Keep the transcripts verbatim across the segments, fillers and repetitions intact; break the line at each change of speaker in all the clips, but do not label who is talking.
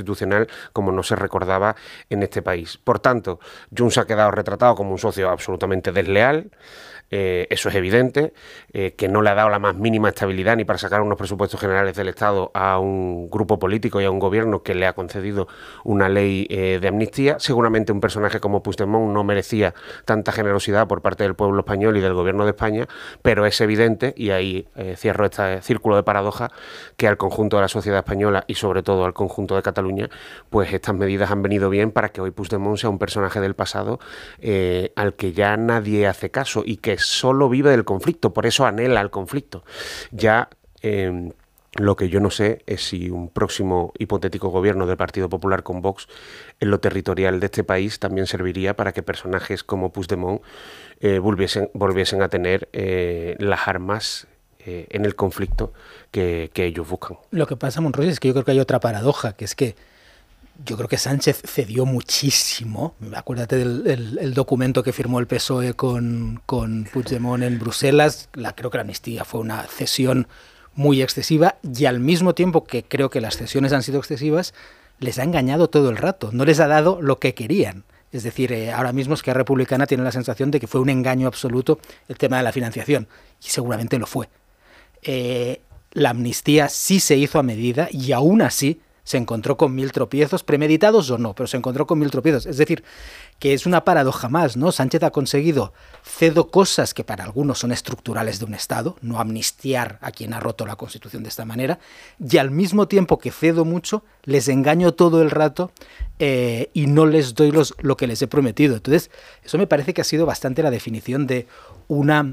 institucional como no se recordaba en este país. Por tanto, Junts ha quedado retratado como un socio absolutamente desleal. Eh, eso es evidente, eh, que no le ha dado la más mínima estabilidad ni para sacar unos presupuestos generales del Estado a un grupo político y a un gobierno que le ha concedido una ley eh, de amnistía. Seguramente un personaje como Puigdemont no merecía tanta generosidad por parte del pueblo español y del gobierno de España, pero es evidente, y ahí eh, cierro este círculo de paradoja, que al conjunto de la sociedad española y sobre todo al conjunto de Cataluña, pues estas medidas han venido bien para que hoy Puigdemont sea un personaje del pasado eh, al que ya nadie hace caso y que solo vive del conflicto, por eso anhela el conflicto. Ya eh, lo que yo no sé es si un próximo hipotético gobierno del Partido Popular con Vox en lo territorial de este país también serviría para que personajes como Puigdemont eh, volviesen, volviesen a tener eh, las armas eh, en el conflicto que, que ellos buscan.
Lo que pasa, Monroy, es que yo creo que hay otra paradoja, que es que yo creo que Sánchez cedió muchísimo. Acuérdate del el, el documento que firmó el P S O E con, con Puigdemont en Bruselas. La, creo que la amnistía fue una cesión muy excesiva y al mismo tiempo que creo que las cesiones han sido excesivas, les ha engañado todo el rato. No les ha dado lo que querían. Es decir, eh, ahora mismo Esquerra Republicana tiene la sensación de que fue un engaño absoluto el tema de la financiación. Y seguramente lo fue. Eh, la amnistía sí se hizo a medida y aún así se encontró con mil tropiezos, premeditados o no, pero se encontró con mil tropiezos. Es decir, que es una paradoja más, ¿no? Sánchez ha conseguido, cedo cosas que para algunos son estructurales de un Estado, no amnistiar a quien ha roto la Constitución de esta manera, y al mismo tiempo que cedo mucho, les engaño todo el rato eh, y no les doy los, lo que les he prometido. Entonces, eso me parece que ha sido bastante la definición de una,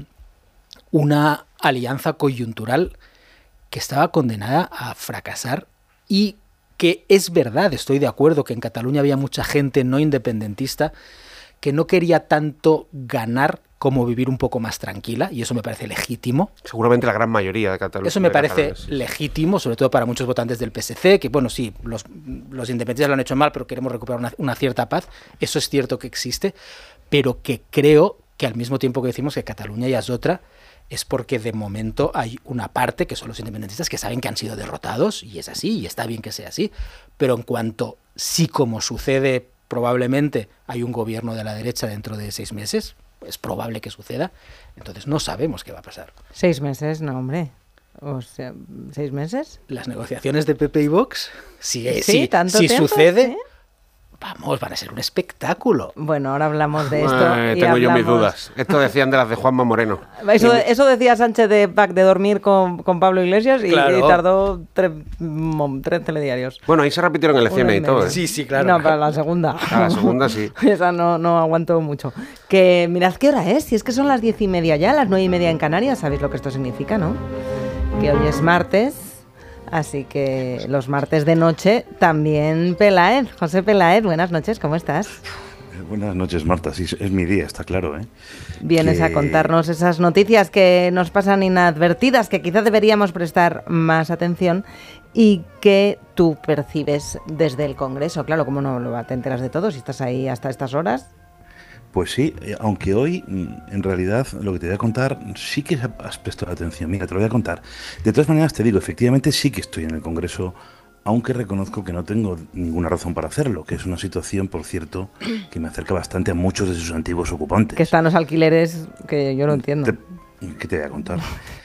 una alianza coyuntural que estaba condenada a fracasar y que es verdad, estoy de acuerdo, que en Cataluña había mucha gente no independentista que no quería tanto ganar como vivir un poco más tranquila, y eso me parece legítimo.
Seguramente la gran mayoría de Cataluña.
Eso me parece legítimo, sobre todo para muchos votantes del P S C, que bueno, sí, los, los independentistas lo han hecho mal, pero queremos recuperar una, una cierta paz. Eso es cierto que existe, pero que creo que al mismo tiempo que decimos que Cataluña ya es otra, es porque de momento hay una parte, que son los independentistas, que saben que han sido derrotados, y es así, y está bien que sea así, pero en cuanto sí, como sucede probablemente, hay un gobierno de la derecha dentro de seis meses, es probable que suceda, entonces no sabemos qué va a pasar.
Seis meses, no, hombre. O sea, ¿seis meses?
Las negociaciones de P P y Vox, si,
sí,
si,
¿tanto
si
tiempo?
sucede...
¿Sí?
Vamos, van a ser un espectáculo.
Bueno, ahora hablamos de esto.
Eh,
y
tengo
hablamos...
yo mis dudas. Esto decían de las de Juanma Moreno.
Eso, eso decía Sánchez de Pac de dormir con, con Pablo Iglesias y,
claro.
y tardó tres, tres telediarios.
Bueno, ahí se repitieron elecciones y, y todo. ¿eh?
Sí, sí, claro.
No, para la segunda.
A la segunda sí.
Esa no, no aguantó mucho. Que mirad qué hora es, si es que son las diez y media ya, las nueve y media en Canarias, sabéis lo que esto significa, ¿no? Que hoy es martes. Así que los martes de noche también Peláez. José Peláez, buenas noches, ¿cómo estás?
Buenas noches, Marta. Sí, es mi día, está claro, ¿eh?
Vienes
que...
a contarnos esas noticias que nos pasan inadvertidas, que quizás deberíamos prestar más atención y que tú percibes desde el Congreso. Claro, ¿cómo no te enteras de todo si estás ahí hasta estas horas?
Pues sí, aunque hoy, en realidad, lo que te voy a contar, sí que has prestado atención. Mira, te lo voy a contar. De todas maneras, te digo, efectivamente sí que estoy en el Congreso, aunque reconozco que no tengo ninguna razón para hacerlo, que es una situación, por cierto, que me acerca bastante a muchos de sus antiguos ocupantes.
Que están los alquileres, que yo no entiendo.
Te, ¿Qué te voy a contar?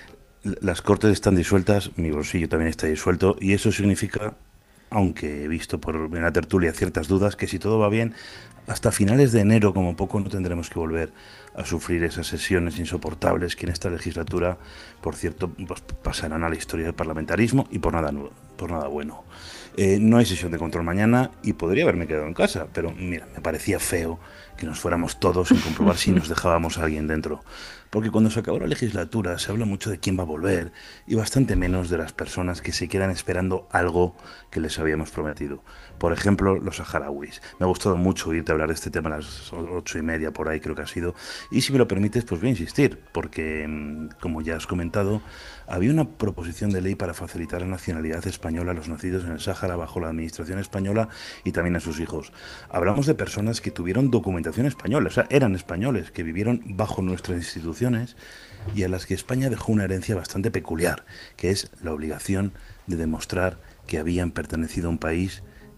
Las Cortes están disueltas, mi bolsillo también está disuelto, y eso significa, aunque he visto por en la tertulia ciertas dudas, que si todo va bien, hasta finales de enero, como poco, no tendremos que volver a sufrir esas sesiones insoportables que en esta legislatura, por cierto, pues pasarán a la historia del parlamentarismo y por nada, por nada bueno. Eh, no hay sesión de control mañana y podría haberme quedado en casa, pero mira, me parecía feo que nos fuéramos todos sin comprobar si nos dejábamos a alguien dentro. Porque cuando se acabó la legislatura se habla mucho de quién va a volver y bastante menos de las personas que se quedan esperando algo que les habíamos prometido. Por ejemplo, los saharauis. Me ha gustado mucho oírte hablar de este tema a las ocho y media por ahí, creo que ha sido. Y si me lo permites, pues voy a insistir, porque, como ya has comentado, había una proposición de ley para facilitar la nacionalidad española a los nacidos en el Sáhara bajo la administración española y también a sus hijos. Hablamos de personas que tuvieron documentación española, o sea, eran españoles, que vivieron bajo nuestras instituciones y a las que España dejó una herencia bastante peculiar, que es la obligación de demostrar que habían pertenecido a un país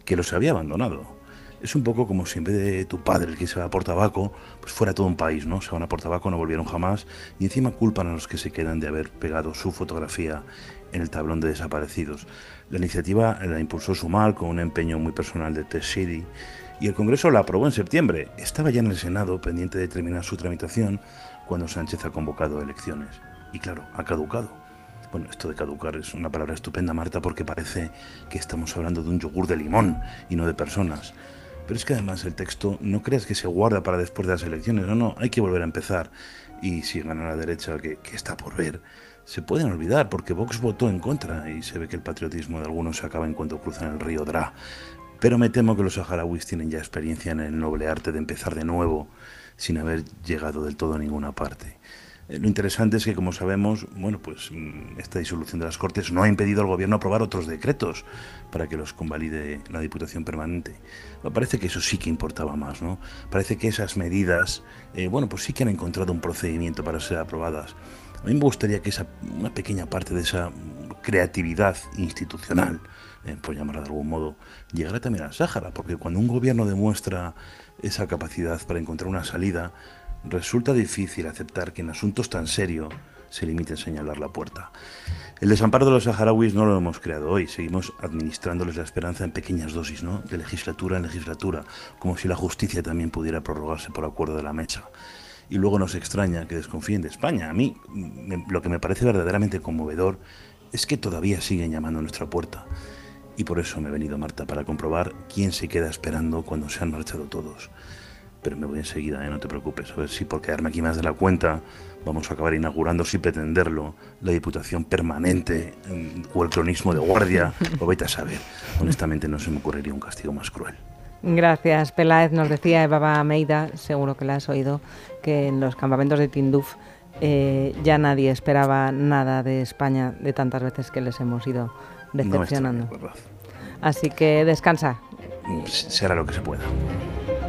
que los había abandonado. Es un poco como si en vez de tu padre, el que se va por tabaco, pues fuera todo un país, ¿no? Se van a por tabaco, no volvieron jamás, y encima culpan a los que se quedan de haber pegado su fotografía en el tablón de desaparecidos. La iniciativa la impulsó Sumal con un empeño muy personal de Tess Shady, y el Congreso la aprobó en septiembre. Estaba ya en el Senado, pendiente de terminar su tramitación, cuando Sánchez ha convocado elecciones. Y claro, ha caducado. Bueno, esto de caducar es una palabra estupenda, Marta, porque parece que estamos hablando de un yogur de limón y no de personas. Pero es que además el texto, no creas que se guarda para después de las elecciones, no, no, hay que volver a empezar. Y si gana la derecha, que, que está por ver, se pueden olvidar, porque Vox votó en contra y se ve que el patriotismo de algunos se acaba en cuanto cruzan el río Dra. Pero me temo que los saharauis tienen ya experiencia en el noble arte de empezar de nuevo, sin haber llegado del todo a ninguna parte. Eh, lo interesante es que, como sabemos, bueno, pues esta disolución de las Cortes no ha impedido al Gobierno aprobar otros decretos para que los convalide la Diputación Permanente. Me parece que eso sí que importaba más, ¿no? Parece que esas medidas, eh, bueno, pues sí que han encontrado un procedimiento para ser aprobadas. A mí me gustaría que esa, una pequeña parte de esa creatividad institucional, eh, por llamarla de algún modo, llegara también al Sáhara, porque cuando un gobierno demuestra esa capacidad para encontrar una salida, resulta difícil aceptar que en asuntos tan serios se limite a señalar la puerta. El desamparo de los saharauis no lo hemos creado hoy, seguimos administrándoles la esperanza en pequeñas dosis, ¿no? De legislatura en legislatura, como si la justicia también pudiera prorrogarse por acuerdo de la Mecha. Y luego nos extraña que desconfíen de España. A mí me, lo que me parece verdaderamente conmovedor es que todavía siguen llamando a nuestra puerta. Y por eso me he venido, Marta, para comprobar quién se queda esperando cuando se han marchado todos. Pero me voy enseguida, ¿eh? No te preocupes. A ver si por quedarme aquí más de la cuenta vamos a acabar inaugurando, sin pretenderlo, la Diputación Permanente eh, o el cronismo de guardia, o vete a saber. Honestamente no se me ocurriría un castigo más cruel.
Gracias, Peláez. Nos decía Eva Meida, seguro que la has oído, que en los campamentos de Tinduf eh, ya nadie esperaba nada de España de tantas veces que les hemos ido decepcionando.
No, verdad.
Así que descansa.
Será lo que se pueda.